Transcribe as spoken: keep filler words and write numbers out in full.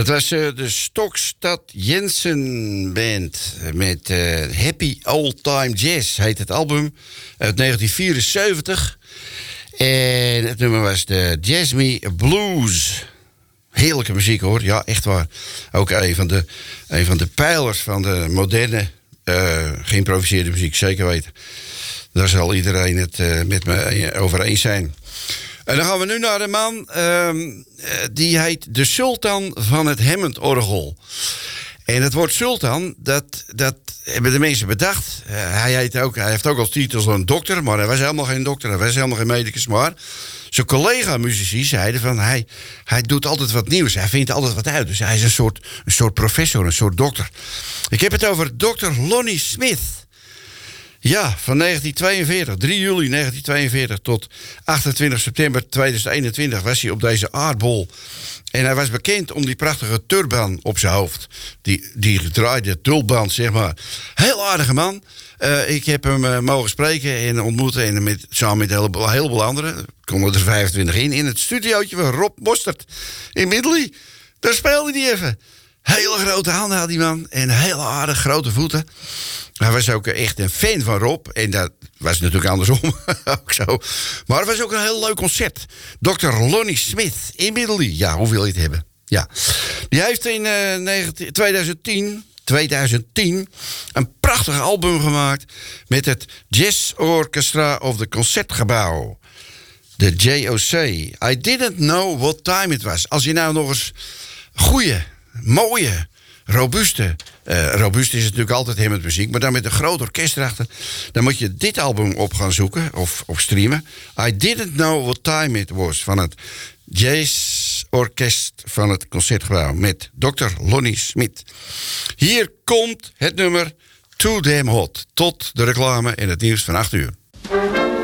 Dat was uh, de Stokstad Jensen Band met uh, Happy Old Time Jazz, heet het album, uit negentien vierenzeventig. En het nummer was de Jazz Me Blues. Heerlijke muziek hoor, ja echt waar. Ook een van de, een van de pijlers van de moderne uh, geïmproviseerde muziek, zeker weten. Daar zal iedereen het uh, met me over eens zijn. En dan gaan we nu naar een man, uh, die heet de Sultan van het Hammond-orgel. En het woord sultan, dat, dat hebben de mensen bedacht. Uh, hij, heet ook, hij heeft ook als titel een dokter, maar hij was helemaal geen dokter, hij was helemaal geen medicus. Maar zijn collega-muzici zeiden van, hij, hij doet altijd wat nieuws, hij vindt altijd wat uit. Dus hij is een soort, een soort professor, een soort dokter. Ik heb het over dokter Lonnie Smith. Ja, van negentien tweeënveertig, drie juli negentien tweeënveertig tot achtentwintig september tweeduizend eenentwintig was hij op deze aardbol. En hij was bekend om die prachtige turban op zijn hoofd. Die, die gedraaide tulband, zeg maar. Heel aardige man. Uh, ik heb hem uh, mogen spreken en ontmoeten. En met, samen met een heleboel, een heleboel anderen. Er konden er vijfentwintig in. In het studiootje van Rob Mostert in Middelie. Daar speelde hij even. Hele grote handen had die man. En heel aardig grote voeten. Hij was ook echt een fan van Rob. En dat was natuurlijk andersom. ook zo. Maar het was ook een heel leuk concert. dokter Lonnie Smith in Middelie. Ja, hoe wil je het hebben? Ja. Die heeft in uh, negentien, tweeduizend tien, tweeduizend tien een prachtig album gemaakt met het Jazz Orchestra of the Concertgebouw. De J O C. I didn't know what time it was. Als je nou nog eens goeie, mooie, robuuste... Uh, robuust is het natuurlijk altijd Hammond muziek, maar dan met een groot orkest erachter. Dan moet je dit album op gaan zoeken of, of streamen. I didn't know what time it was van het Jazz Orkest van het Concertgebouw met dokter Lonnie Smith. Hier komt het nummer Too Damn Hot. Tot de reclame en het nieuws van acht uur.